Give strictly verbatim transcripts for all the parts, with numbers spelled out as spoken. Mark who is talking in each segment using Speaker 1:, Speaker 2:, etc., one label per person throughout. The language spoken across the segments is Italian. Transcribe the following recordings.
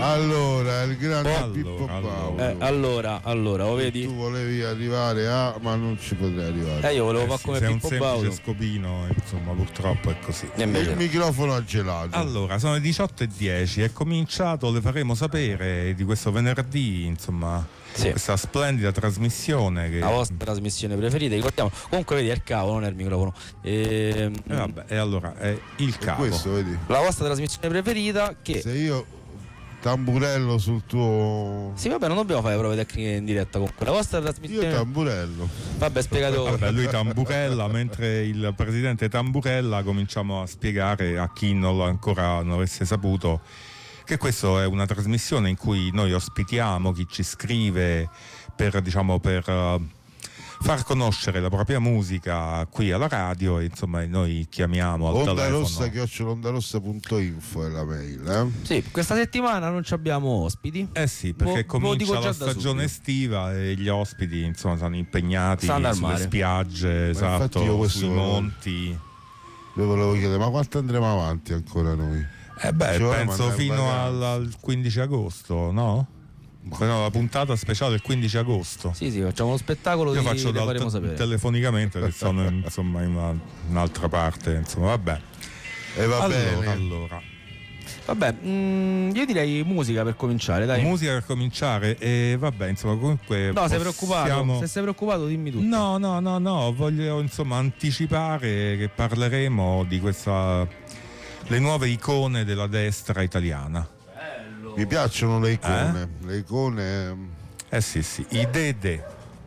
Speaker 1: Allora, il grande
Speaker 2: allora,
Speaker 1: Pippo Baudo.
Speaker 2: allora.
Speaker 3: Eh, allora, allora, lo vedi?
Speaker 1: Tu volevi arrivare a, ma non ci potrai arrivare.
Speaker 3: Eh, io volevo
Speaker 2: Eh
Speaker 3: fare
Speaker 2: sì,
Speaker 3: come
Speaker 2: sei un
Speaker 3: Pippo
Speaker 2: semplice
Speaker 3: Baudo.
Speaker 2: scopino, insomma, purtroppo è così.
Speaker 3: E invece
Speaker 1: Il
Speaker 3: no.
Speaker 1: microfono ha gelato.
Speaker 2: Allora, sono le diciotto e dieci, è cominciato, le faremo sapere di questo venerdì, insomma,
Speaker 3: Sì.
Speaker 2: questa splendida trasmissione che...
Speaker 3: La vostra trasmissione preferita, ricordiamo. Comunque vedi, è il cavo, non è il microfono. Ehm,
Speaker 2: E vabbè, e allora è il
Speaker 1: E
Speaker 2: cavo.
Speaker 1: questo, vedi?
Speaker 3: La vostra trasmissione preferita che...
Speaker 1: Se io tamburello sul tuo...
Speaker 3: Sì, vabbè, non dobbiamo fare prove tecniche in diretta comunque. La vostra
Speaker 1: Io
Speaker 3: trasmissione...
Speaker 1: tamburello.
Speaker 3: Vabbè, spiegato...
Speaker 2: Vabbè, lui tamburella, mentre il presidente tamburella cominciamo a spiegare a chi non lo ancora non avesse saputo che questa è una trasmissione in cui noi ospitiamo chi ci scrive per, diciamo, per uh, far conoscere la propria musica qui alla radio, e insomma noi chiamiamo al
Speaker 1: Onda
Speaker 2: telefono.
Speaker 1: rossa chiocciola ondarossa punto info è la mail, eh?
Speaker 3: Sì, questa settimana non ci abbiamo ospiti.
Speaker 2: Eh sì, perché
Speaker 3: Vo- ve lo dico
Speaker 2: comincia
Speaker 3: già
Speaker 2: la
Speaker 3: da
Speaker 2: stagione
Speaker 3: subito.
Speaker 2: estiva e gli ospiti insomma sono impegnati
Speaker 3: Stanno al
Speaker 2: sulle
Speaker 3: mare.
Speaker 2: spiagge,
Speaker 1: infatti
Speaker 2: esatto,
Speaker 1: io questo
Speaker 2: sui
Speaker 1: volevo-
Speaker 2: monti.
Speaker 1: Io volevo chiedere, ma quanto andremo avanti ancora noi?
Speaker 2: Eh beh,
Speaker 1: Ci vorremmo
Speaker 2: penso
Speaker 1: andare in
Speaker 2: fino
Speaker 1: vacanza.
Speaker 2: al, al quindici agosto, no? No, la puntata speciale il quindici agosto.
Speaker 3: Sì, sì, facciamo lo spettacolo.
Speaker 2: Io
Speaker 3: di,
Speaker 2: faccio
Speaker 3: le
Speaker 2: dal
Speaker 3: faremo
Speaker 2: te-
Speaker 3: sapere.
Speaker 2: telefonicamente che sono insomma in una- un'altra parte, insomma, vabbè.
Speaker 1: E va
Speaker 2: allora,
Speaker 1: bene.
Speaker 2: allora.
Speaker 3: Vabbè, mm, io direi musica per cominciare, dai.
Speaker 2: Musica per cominciare e vabbè, insomma, comunque
Speaker 3: No, sei preoccupato?
Speaker 2: possiamo-
Speaker 3: Se sei preoccupato dimmi tutto.
Speaker 2: No, no, no, no, voglio insomma anticipare che parleremo di questa le nuove icone della destra italiana.
Speaker 1: Mi piacciono le icone. Le icone.
Speaker 2: Eh sì, sì, i Dede.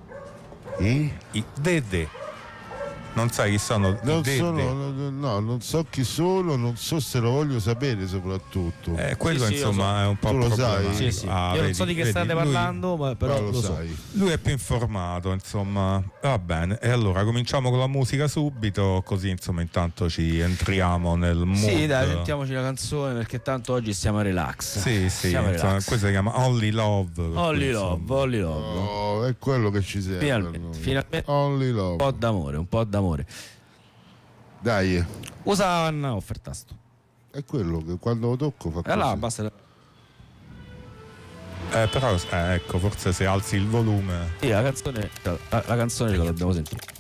Speaker 1: I?
Speaker 2: I Dede. Non sai chi sono i
Speaker 1: Non
Speaker 2: Dede?
Speaker 1: sono, no, no, non so chi sono, non so se lo voglio sapere soprattutto.
Speaker 2: Eh, quello
Speaker 3: Sì, sì,
Speaker 2: insomma è un po'
Speaker 1: Tu lo sai?
Speaker 2: problematico.
Speaker 3: Sì, sì.
Speaker 2: Ah,
Speaker 3: Io non
Speaker 2: vedi,
Speaker 3: so di che
Speaker 2: vedi,
Speaker 3: state
Speaker 2: lui-
Speaker 3: parlando, ma però
Speaker 1: Però
Speaker 3: lo,
Speaker 1: lo
Speaker 3: so.
Speaker 1: sai.
Speaker 2: Lui è più informato, insomma, va bene. E allora cominciamo con la musica subito, così insomma intanto ci entriamo nel mood.
Speaker 3: Sì, dai, sentiamoci la canzone perché tanto oggi siamo a relax.
Speaker 2: Sì, sì,
Speaker 3: Siamo a
Speaker 2: insomma,
Speaker 3: relax.
Speaker 2: questa si chiama Only Love.
Speaker 3: Only
Speaker 2: insomma.
Speaker 3: love, only love.
Speaker 1: Oh, è quello che ci serve.
Speaker 3: Finalmente,
Speaker 1: per noi.
Speaker 3: finalmente.
Speaker 1: Only
Speaker 3: Un
Speaker 1: love.
Speaker 3: po' d'amore, un po' d'amore.
Speaker 1: Dai,
Speaker 3: Usa un offertasto.
Speaker 1: è quello che quando lo tocco fa
Speaker 3: E
Speaker 1: così.
Speaker 3: allora basta.
Speaker 2: Eh, però, eh, ecco, forse se alzi il volume.
Speaker 3: Sì, la canzone, la, la canzone ce la dobbiamo sentire.